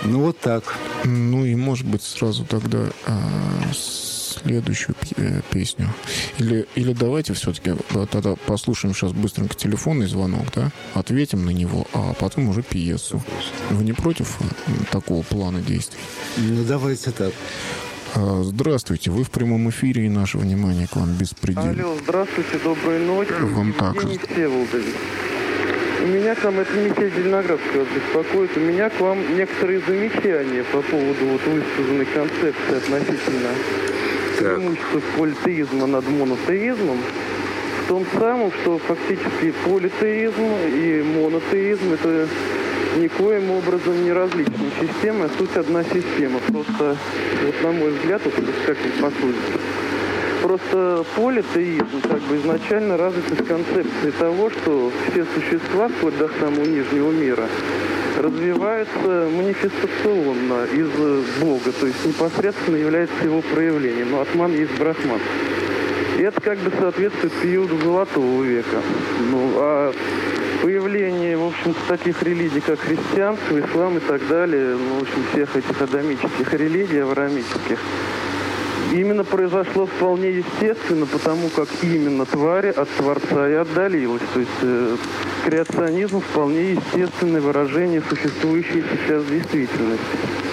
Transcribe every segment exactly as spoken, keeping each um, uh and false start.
Ну, вот так. Ну, и, может быть, сразу тогда а, следующую песню. Или, или давайте все-таки тогда послушаем сейчас быстренько телефонный звонок, да? Ответим на него, а потом уже пьесу. Вы не против такого плана действий? Ну, давайте так. Здравствуйте, вы в прямом эфире, и наше внимание к вам беспредельно. Алло, здравствуйте, доброй ночи. Вам также. Евгений Всеволодович. У меня к вам, это Михаил Зеленоградский вас беспокоит, у меня к вам некоторые замечания по поводу вот высказанной концепции относительно преимущества политеизма над монотеизмом. В том самом, что фактически политеизм и монотеизм – это никоим образом не различные системы, а суть одна система. Просто, вот на мой взгляд, вот как вы посудите, просто политеизм как бы изначально развит из концепции того, что все существа, вплоть до самого нижнего мира, развиваются манифестационно из Бога, то есть непосредственно является его проявлением. Но атман есть брахман. И это как бы соответствует периоду Золотого века. Ну, а появление, в общем-то, таких религий, как христианство, ислам и так далее, ну, в общем, всех этих адамических религий, авраамических, именно произошло вполне естественно, потому как именно твари от Творца и отдалилась. То есть э, креационизм вполне естественное выражение существующей сейчас действительности.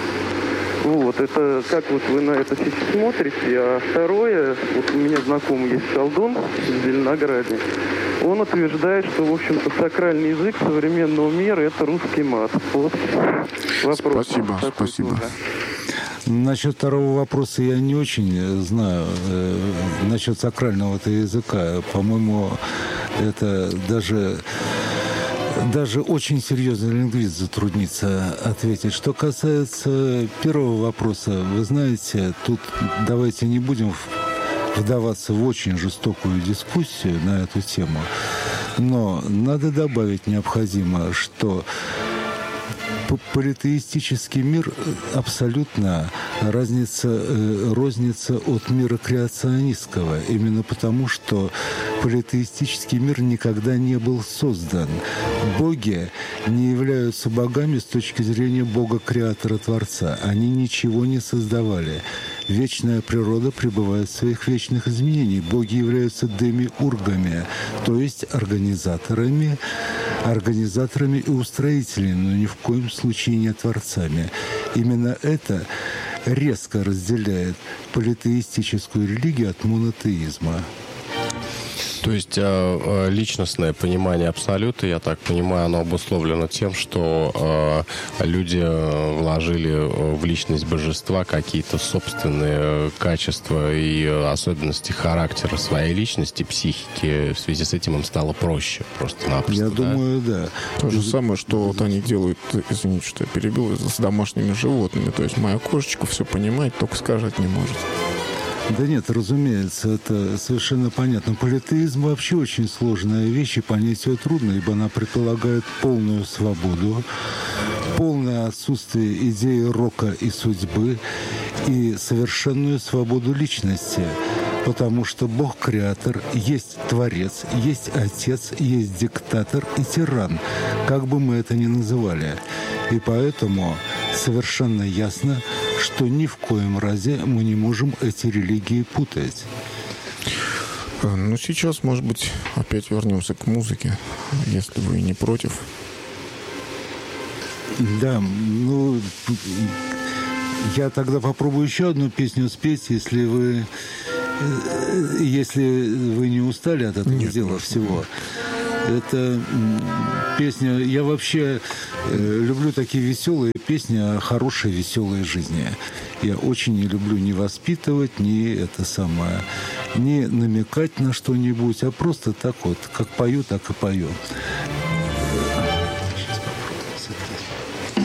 Вот, это как вот вы на это сейчас смотрите. А второе, вот у меня знакомый есть колдун в Зеленограде, он утверждает, что, в общем-то, сакральный язык современного мира – это русский мат. Вот вопрос. Спасибо, спасибо. Тоже. Насчет второго вопроса я не очень знаю. Насчет сакрального-то языка, по-моему, это даже... Даже очень серьезный лингвист затруднится ответить. Что касается первого вопроса, вы знаете, тут давайте не будем вдаваться в очень жестокую дискуссию на эту тему, но надо добавить необходимо, что политеистический мир абсолютно разница, розница от мира креационистского. Именно потому, что политеистический мир никогда не был создан. Боги не являются богами с точки зрения Бога-креатора-творца. Они ничего не создавали. Вечная природа пребывает в своих вечных изменениях. Боги являются демиургами, то есть организаторами, организаторами и устроителями, но ни в коем случае не творцами. Именно это резко разделяет политеистическую религию от монотеизма. То есть э, личностное понимание абсолюта, я так понимаю, оно обусловлено тем, что э, люди вложили в личность божества какие-то собственные качества и особенности характера своей личности, психики. В связи с этим им стало проще просто-напросто. Я да? думаю, да. То же самое, что вот они делают, извините, что я перебил, с домашними животными. То есть моя кошечка все понимает, только сказать не может. Да нет, разумеется, это совершенно понятно. Политеизм вообще очень сложная вещь, и понять ее трудно, ибо она предполагает полную свободу, полное отсутствие идеи рока и судьбы и совершенную свободу личности. Потому что Бог-креатор есть Творец, есть Отец, есть диктатор и тиран, как бы мы это ни называли. И поэтому совершенно ясно, что ни в коем разе мы не можем эти религии путать. Ну, сейчас, может быть, опять вернемся к музыке, если вы не против. Да, ну, я тогда попробую еще одну песню спеть, если вы, если вы не устали от этого Нет, дела всего. Это песня... Я вообще э, люблю такие веселые песни о хорошей, веселой жизни. Я очень не люблю ни воспитывать, ни это самое... Не намекать на что-нибудь, а просто так вот, как пою, так и пою.